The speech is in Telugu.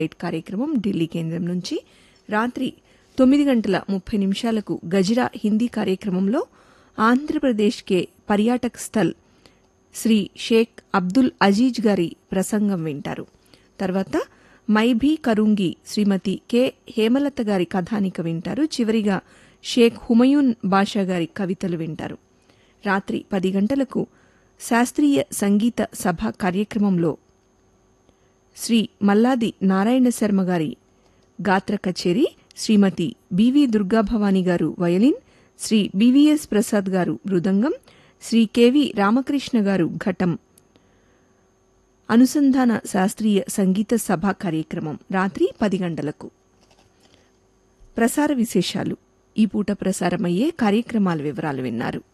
కార్యక్రమం ఢిల్లీ కేంద్రం నుంచి. రాత్రి 9:30 గజిరా హిందీ కార్యక్రమంలో ఆంధ్రప్రదేశ్ కే పర్యాటక్ స్థల్ శ్రీ షేక్ అబ్దుల్ అజీజ్ గారి ప్రసంగం వింటారు. తర్వాత my Bhi కరూంగి Shrimati K Hemalatha గారి కథానిక వింటారు. చివరిగా షేక్ హుమయూన్ బాషా గారి కవితలు వింటారు. రాత్రి 10 గంటలకు శాస్త్రీయ సంగీత సభ కార్యక్రమంలో శ్రీ మల్లాది నారాయణ శర్మ గారి గాత్ర కచేరీ, శ్రీమతి బివి దుర్గాభవాని గారు వయలిన్, శ్రీ బివిఎస్ ప్రసాద్ గారు మృదంగం, శ్రీ కెవి రామకృష్ణ గారు ఘటం. అనుసంధాన శాస్త్రీయ సంగీత సభ కార్యక్రమం రాత్రి 10 గంటలకు. ప్రసార విశేషాలు. ఈ పూట ప్రసారమయ్యే కార్యక్రమాల వివరాలు విన్నారు.